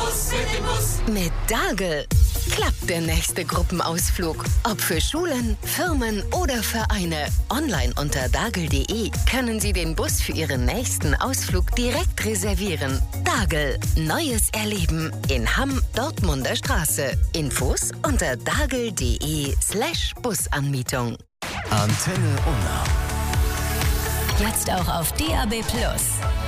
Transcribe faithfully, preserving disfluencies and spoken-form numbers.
Bus, mit dem Bus. Mit Dagel klappt der nächste Gruppenausflug. Ob für Schulen, Firmen oder Vereine. Online unter dagel punkt de können Sie den Bus für Ihren nächsten Ausflug direkt reservieren. Dagel, neues Erleben in Hamm, Dortmunder Straße. Infos unter dagel punkt de slash Busanmietung. Antenne Unna. Jetzt auch auf D A B Plus.